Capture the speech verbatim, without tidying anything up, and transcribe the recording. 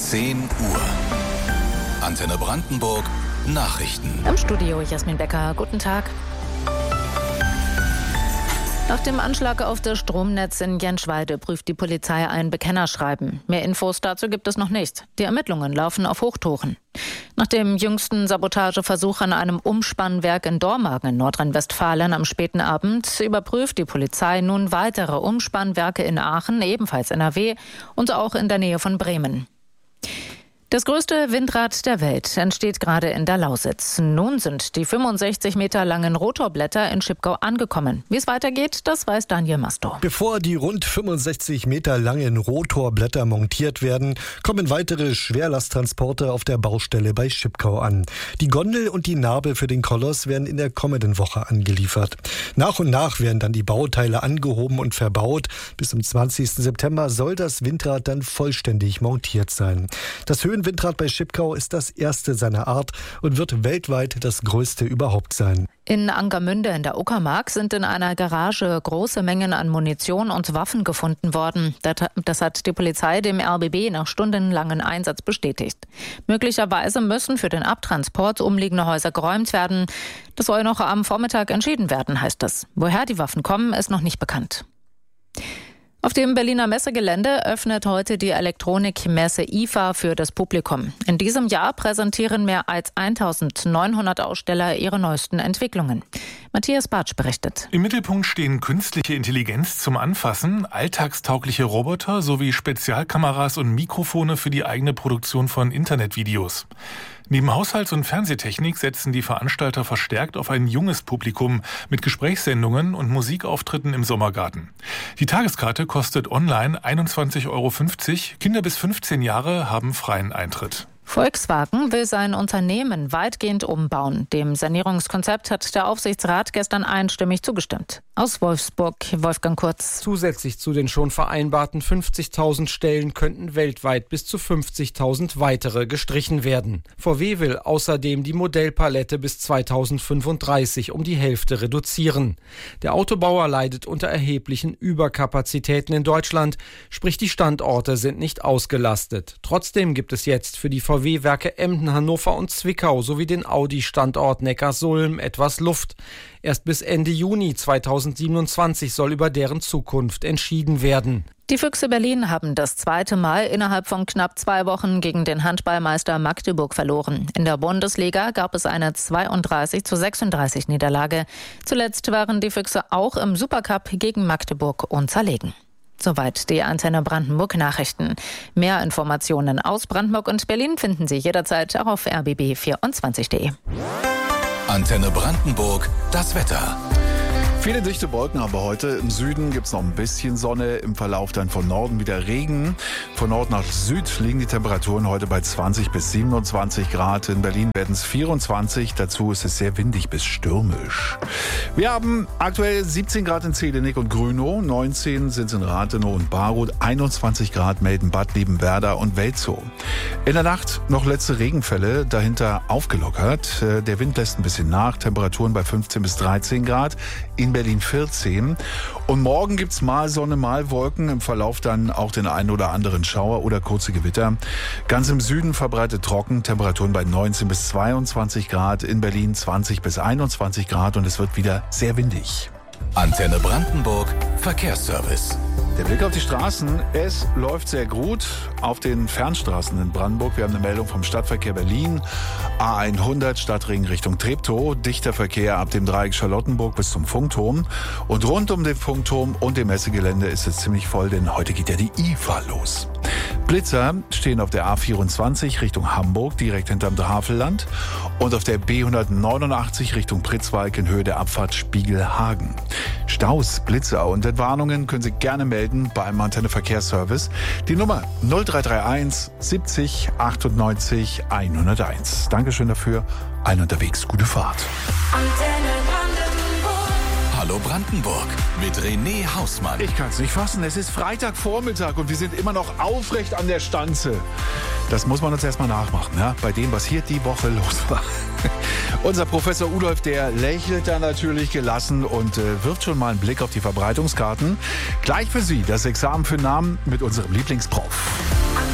zehn Uhr. Antenne Brandenburg Nachrichten. Im Studio Jasmin Becker. Guten Tag. Nach dem Anschlag auf das Stromnetz in Jenschwalde prüft die Polizei ein Bekennerschreiben. Mehr Infos dazu gibt es noch nicht. Die Ermittlungen laufen auf Hochtouren. Nach dem jüngsten Sabotageversuch an einem Umspannwerk in Dormagen in Nordrhein-Westfalen am späten Abend überprüft die Polizei nun weitere Umspannwerke in Aachen, ebenfalls N R W, und auch in der Nähe von Bremen. Das größte Windrad der Welt entsteht gerade in der Lausitz. Nun sind die fünfundsechzig Meter langen Rotorblätter in Schipkau angekommen. Wie es weitergeht, das weiß Daniel Masto. Bevor die rund fünfundsechzig Meter langen Rotorblätter montiert werden, kommen weitere Schwerlasttransporter auf der Baustelle bei Schipkau an. Die Gondel und die Nabe für den Koloss werden in der kommenden Woche angeliefert. Nach und nach werden dann die Bauteile angehoben und verbaut. Bis zum zwanzigsten September soll das Windrad dann vollständig montiert sein. Das Höhenwindrad bei Schipkau ist das erste seiner Art und wird weltweit das größte überhaupt sein. In Angermünde in der Uckermark sind in einer Garage große Mengen an Munition und Waffen gefunden worden. Das hat die Polizei dem R B B nach stundenlangen Einsatz bestätigt. Möglicherweise müssen für den Abtransport umliegende Häuser geräumt werden. Das soll noch am Vormittag entschieden werden, heißt es. Woher die Waffen kommen, ist noch nicht bekannt. Auf dem Berliner Messegelände öffnet heute die Elektronikmesse I F A für das Publikum. In diesem Jahr präsentieren mehr als eintausendneunhundert Aussteller ihre neuesten Entwicklungen. Matthias Bartsch berichtet. Im Mittelpunkt stehen künstliche Intelligenz zum Anfassen, alltagstaugliche Roboter sowie Spezialkameras und Mikrofone für die eigene Produktion von Internetvideos. Neben Haushalts- und Fernsehtechnik setzen die Veranstalter verstärkt auf ein junges Publikum mit Gesprächssendungen und Musikauftritten im Sommergarten. Die Tageskarte kostet online einundzwanzig Euro fünfzig. Kinder bis fünfzehn Jahre haben freien Eintritt. Volkswagen will sein Unternehmen weitgehend umbauen. Dem Sanierungskonzept hat der Aufsichtsrat gestern einstimmig zugestimmt. Aus Wolfsburg, Wolfgang Kurz. Zusätzlich zu den schon vereinbarten fünfzigtausend Stellen könnten weltweit bis zu fünfzigtausend weitere gestrichen werden. V W will außerdem die Modellpalette bis zweitausendfünfunddreißig um die Hälfte reduzieren. Der Autobauer leidet unter erheblichen Überkapazitäten in Deutschland, sprich die Standorte sind nicht ausgelastet. Trotzdem gibt es jetzt für die V W-Werke Emden, Hannover und Zwickau sowie den Audi-Standort Neckarsulm etwas Luft. Erst bis Ende Juni zweitausendsiebenundzwanzig soll über deren Zukunft entschieden werden. Die Füchse Berlin haben das zweite Mal innerhalb von knapp zwei Wochen gegen den Handballmeister Magdeburg verloren. In der Bundesliga gab es eine zweiunddreißig zu sechsunddreißig Niederlage. Zuletzt waren die Füchse auch im Supercup gegen Magdeburg unzerlegen. Soweit die Antenne Brandenburg Nachrichten. Mehr Informationen aus Brandenburg und Berlin finden Sie jederzeit auch auf r b b vierundzwanzig punkt de. Antenne Brandenburg, das Wetter. Viele dichte Wolken haben wir heute. Im Süden gibt es noch ein bisschen Sonne, im Verlauf dann von Norden wieder Regen. Von Nord nach Süd liegen die Temperaturen heute bei zwanzig bis siebenundzwanzig Grad. In Berlin werden es vierundzwanzig. Dazu ist es sehr windig bis stürmisch. Wir haben aktuell siebzehn Grad in Zehlenig und Grünow, neunzehn sind es in Rathenow und Baruth, einundzwanzig Grad melden Bad Liebenwerda und Welzow. In der Nacht noch letzte Regenfälle, dahinter aufgelockert. Der Wind lässt ein bisschen nach, Temperaturen bei fünfzehn bis dreizehn Grad. In Berlin vierzehn. Und morgen gibt's mal Sonne, mal Wolken. Im Verlauf dann auch den einen oder anderen Schauer oder kurze Gewitter. Ganz im Süden verbreitet trocken. Temperaturen bei neunzehn bis zweiundzwanzig Grad. In Berlin zwanzig bis einundzwanzig Grad. Und es wird wieder sehr windig. Antenne Brandenburg Verkehrsservice. Der Blick auf die Straßen, es läuft sehr gut auf den Fernstraßen in Brandenburg. Wir haben eine Meldung vom Stadtverkehr Berlin. A hundert Stadtring Richtung Treptow. Dichter Verkehr ab dem Dreieck Charlottenburg bis zum Funkturm. Und rund um den Funkturm und dem Messegelände ist es ziemlich voll, denn heute geht ja die I F A los. Blitzer stehen auf der A vierundzwanzig Richtung Hamburg, direkt hinterm Havelland. Und auf der B hundertneunundachtzig Richtung Pritzwalk in Höhe der Abfahrt Spiegelhagen. Staus, Blitzer und Entwarnungen können Sie gerne melden beim Antenne Verkehrsservice. Die Nummer null drei drei eins siebzig achtundneunzig hunderteins. Dankeschön dafür. Allen unterwegs, gute Fahrt. Antenne Brandenburg. Hallo Brandenburg mit René Hausmann. Ich kann es nicht fassen. Es ist Freitagvormittag und wir sind immer noch aufrecht an der Stanze. Das muss man uns erstmal nachmachen, ja? Bei dem, was hier die Woche los war. Unser Professor Udolf, der lächelt da natürlich gelassen und äh, wirft schon mal einen Blick auf die Verbreitungskarten. Gleich für Sie das Examen für Namen mit unserem Lieblingsprof.